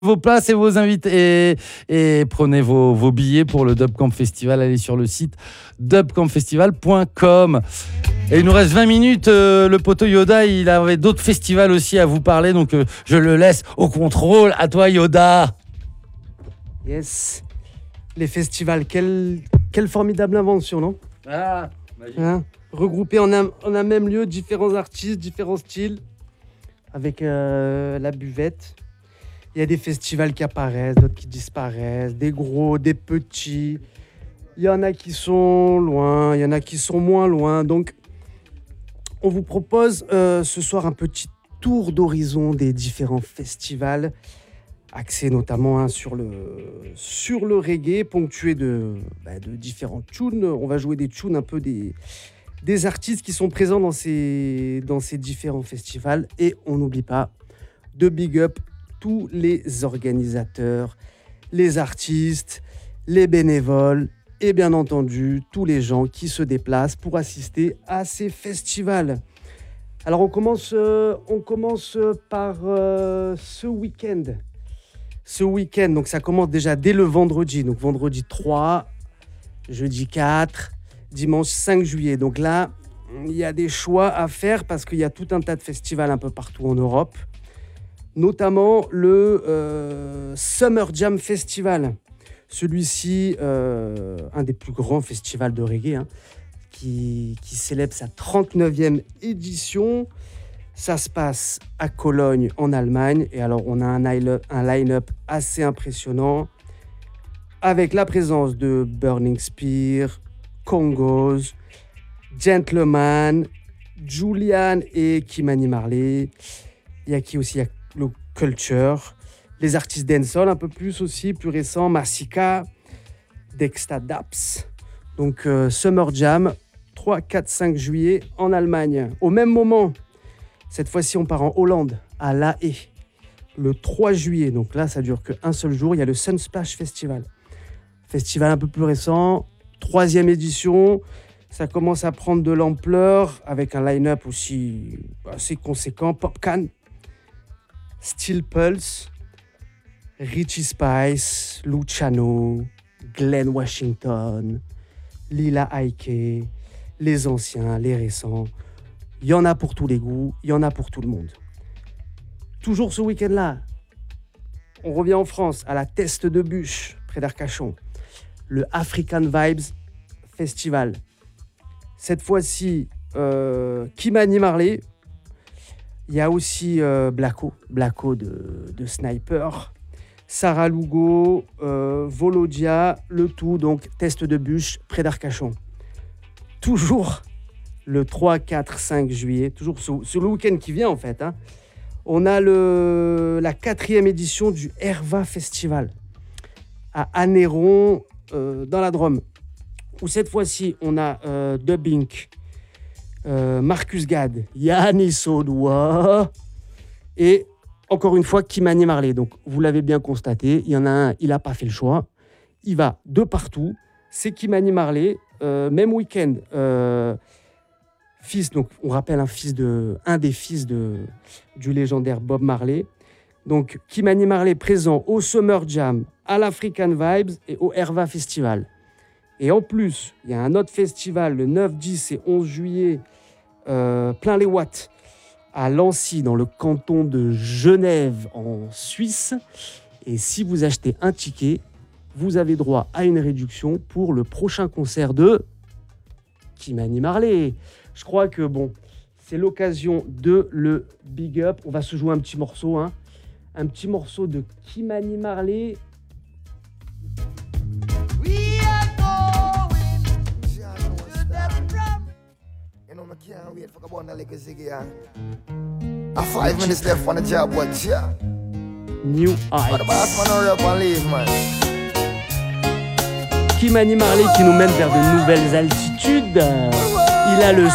vos places et vos invités et prenez vos billets pour le Dubcamp Festival. Allez sur le site dubcampfestival.com. Et il nous reste 20 minutes. Le poteau Yoda, il avait d'autres festivals aussi à vous parler, donc je le laisse au contrôle. À toi, Yoda. Yes. Les festivals, quelle formidable invention, non? Ah, magique. Hein, regroupés en un même lieu, différents artistes, différents styles, avec la buvette. Il y a des festivals qui apparaissent, d'autres qui disparaissent, des gros, des petits. Il y en a qui sont loin, il y en a qui sont moins loin. Donc, on vous propose ce soir un petit tour d'horizon des différents festivals, axés notamment sur le reggae, ponctué de différents tunes. On va jouer des tunes un peu des artistes qui sont présents dans ces différents festivals. Et on n'oublie pas de big up tous les organisateurs, les artistes, les bénévoles et bien entendu tous les gens qui se déplacent pour assister à ces festivals. Alors on commence par ce week-end. Ce week-end, donc ça commence déjà dès le vendredi. Donc vendredi 3, jeudi 4, dimanche 5 juillet. Donc là, il y a des choix à faire parce qu'il y a tout un tas de festivals un peu partout en Europe. Notamment le Summer Jam Festival. Celui-ci, un des plus grands festivals de reggae, qui célèbre sa 39e édition. Ça se passe à Cologne, en Allemagne. Et alors, on a un line-up assez impressionnant avec la présence de Burning Spear, Congos, Gentleman, Julian et Kimani Marley. Il y a qui aussi? Il y a le Culture, les artistes dancehall un peu plus aussi, plus récents, Massika, Dexta Daps. Donc Summer Jam, 3, 4, 5 juillet en Allemagne. Au même moment, cette fois-ci on part en Hollande, à La Haye, le 3 juillet. Donc là ça dure qu'un seul jour, il y a le Sunsplash Festival. Festival un peu plus récent, 3e édition. Ça commence à prendre de l'ampleur avec un line-up aussi assez conséquent. Popcan, Steel Pulse, Richie Spice, Luciano, Glenn Washington, Lila Ike, les anciens, les récents. Il y en a pour tous les goûts, il y en a pour tout le monde. Toujours ce week-end-là, on revient en France, à la Teste de Bûche, près d'Arcachon. Le African Vibes Festival. Cette fois-ci, Kimani Marley. Il y a aussi Blacko de Sniper, Sarah Lugo, Volodia, le tout, donc Teste de Bûche, près d'Arcachon. Toujours le 3, 4, 5 juillet, toujours sur le week-end qui vient en fait. On a la 4e édition du Herva Festival à Anneyron, dans la Drôme, où cette fois-ci on a Dub Inc., Marcus Gad, Yannis Odoa et encore une fois Kimani Marley. Donc vous l'avez bien constaté, il y en a un, il n'a pas fait le choix, il va de partout. C'est Kimani Marley, même week-end, fils, donc on rappelle un des fils du légendaire Bob Marley. Donc Kimani Marley présent au Summer Jam, à l'African Vibes et au Herva Festival. Et en plus, il y a un autre festival le 9, 10 et 11 juillet, plein les watts, à Lancy, dans le canton de Genève, en Suisse. Et si vous achetez un ticket, vous avez droit à une réduction pour le prochain concert de Kimani Marley. Je crois que, c'est l'occasion de le big up. On va se jouer un petit morceau, un petit morceau de Kimani Marley. I can't wait for the like a ziggy. 5 minutes left on the job, what? New Heights. The boss man hurry up and leave, man. Kimani Marley qui nous mène vers de nouvelles altitudes. Il a le